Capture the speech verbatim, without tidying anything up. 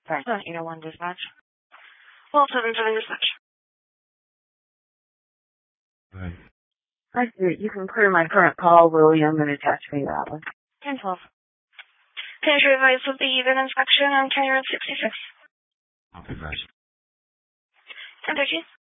Sorry, seven eight oh one dispatch. Well, seven seven dispatch. Right. I see. You can clear my current call, William, and attach me that one. ten twelve. Finish your advice with the even inspection on County Road sixty-six. Okay, guys. ten thirteen.